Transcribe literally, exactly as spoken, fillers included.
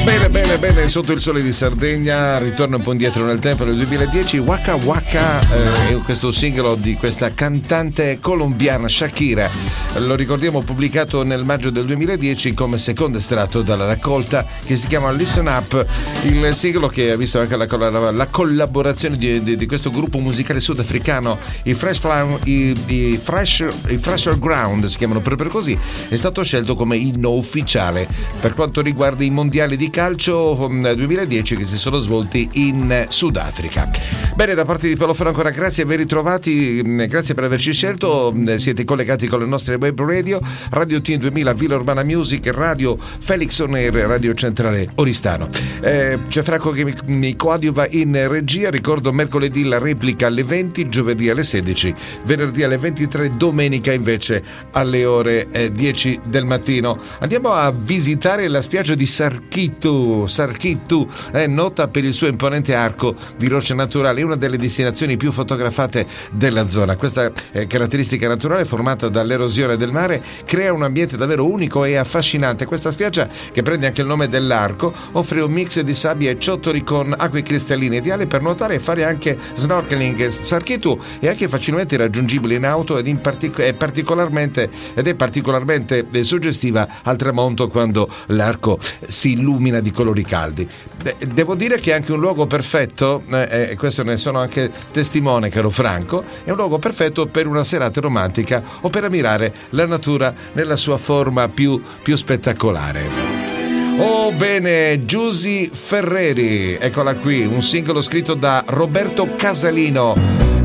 Bene, bene, bene, sotto il sole di Sardegna, ritorno un po' indietro nel tempo, nel duemiladieci, Waka Waka è eh, questo singolo di questa cantante colombiana Shakira, lo ricordiamo pubblicato nel maggio del duemiladieci come secondo estratto dalla raccolta che si chiama Listen Up, il singolo che ha visto anche la, la collaborazione di, di, di questo gruppo musicale sudafricano, i Fresh, i, i Fresh, i Fresher Ground si chiamano proprio così, è stato scelto come inno ufficiale per quanto riguarda i mondiali di calcio duemiladieci che si sono svolti in Sudafrica. Bene, da parte di Paolo Franco grazie, ben ritrovati, grazie per averci scelto, siete collegati con le nostre web radio, Radio Team duemila, Villa Urbana Music, Radio Felix On Air, Radio Centrale Oristano. Eh, c'è Franco che mi, mi coadiuva in regia, ricordo mercoledì la replica alle venti, giovedì alle sedici, venerdì alle ventitré, domenica invece alle ore dieci del mattino. Andiamo a visitare la spiaggia di Sarkitu. Sarkitu è nota per il suo imponente arco di rocce naturali, una delle destinazioni più fotografate della zona. Questa eh, caratteristica naturale formata dall'erosione del mare crea un ambiente davvero unico e affascinante. Questa spiaggia, che prende anche il nome dell'arco, offre un mix di sabbie e ciottoli con acque cristalline, ideale per nuotare e fare anche snorkeling. Sarkitu è anche facilmente raggiungibile in auto ed, in partic- è particolarmente, ed è particolarmente suggestiva al tramonto quando l'arco si illumina di colori caldi. Devo dire che è anche un luogo perfetto, e eh, questo ne sono anche testimone, caro Franco, è un luogo perfetto per una serata romantica o per ammirare la natura nella sua forma più, più spettacolare. Oh bene, Giusy Ferreri, eccola qui, un singolo scritto da Roberto Casalino.